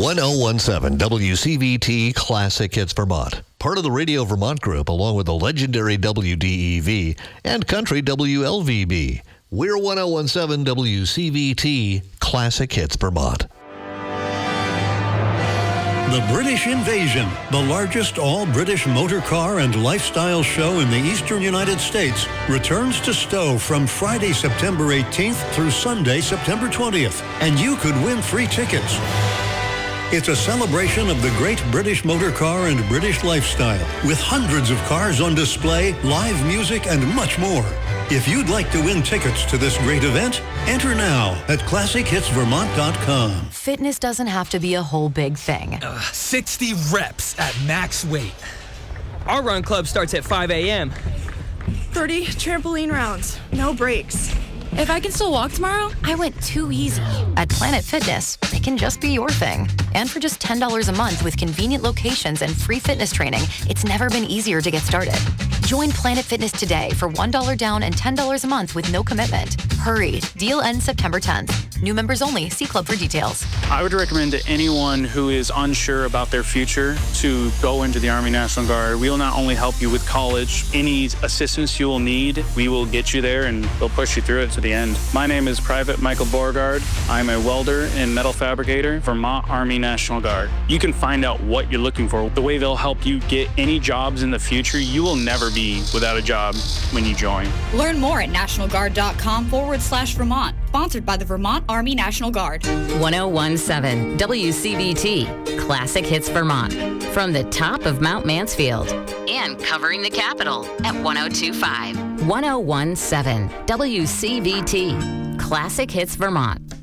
1017 WCVT Classic Hits Vermont. Part of the Radio Vermont Group, along with the legendary WDEV and Country WLVB. We're 1017 WCVT Classic Hits Vermont. The British Invasion, the largest all-British motor car and lifestyle show in the eastern United States, returns to Stowe from Friday, September 18th through Sunday, September 20th, and you could win free tickets. It's a celebration of the great British motor car and British lifestyle, with hundreds of cars on display, live music, and much more. If you'd like to win tickets to this great event, enter now at ClassicHitsVermont.com. Fitness doesn't have to be a whole big thing. 60 reps at max weight. Our run club starts at 5 a.m. 30 trampoline rounds, no breaks. If I can still walk tomorrow, I went too easy. At Planet Fitness, it can just be your thing. And for just $10 a month with convenient locations and free fitness training, it's never been easier to get started. Join Planet Fitness today for $1 down and $10 a month with no commitment. Hurry, deal ends September 10th. New members only. See club for details. I would recommend to anyone who is unsure about their future to go into the Army National Guard. We will not only help you with college, any assistance you will need, we will get you there and we'll push you through it to the end. My name is Private Michael Beauregard. I'm a welder and metal fabricator, Vermont Army National Guard. You can find out what you're looking for, the way they'll help you get any jobs in the future. You will never be without a job when you join. Learn more at nationalguard.com/Vermont. Sponsored by the Vermont Army National Guard. 1017 WCVT Classic Hits Vermont. From the top of Mount Mansfield and covering the capital at 1025. 1017 WCVT Classic Hits Vermont.